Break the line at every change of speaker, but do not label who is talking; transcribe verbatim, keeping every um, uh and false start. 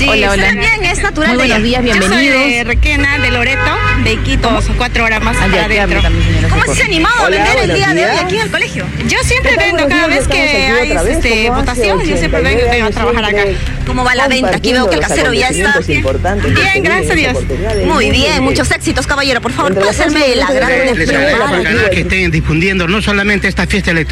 Sí,
Hola, hola.
bien, es natural.
Muy buenos días, bienvenidos.
Yo soy de Requena, de Loreto, de Iquitos, cuatro horas más
Ah,
para
ya, te hablo
adentro.
también, señora
¿Cómo
Socorro.
se ha animado a
Hola,
vender el
buenos
día de hoy
días.
aquí en el colegio? Yo siempre
¿Qué tal?
vendo,
Buenos
cada
días,
vez que
estamos aquí
hay
otra vez,
este,
como hace
votación, yo siempre vengo,
ochenta y nueve
vengo a
años
trabajar acá.
siempre
¿Cómo va la venta? Aquí veo que el casero ya está.
Importantes que
Bien,
se
gracias a
viven en
Dios.
esa oportunidad del
Muy
mundo
bien,
entero.
muchos éxitos, caballero. Por favor,
Entre las
pásenme
cosas
la
que
gran
les
Les
Pero
agradezco
bueno,
por ganar que estén difundiendo no solamente esta fiesta electoral,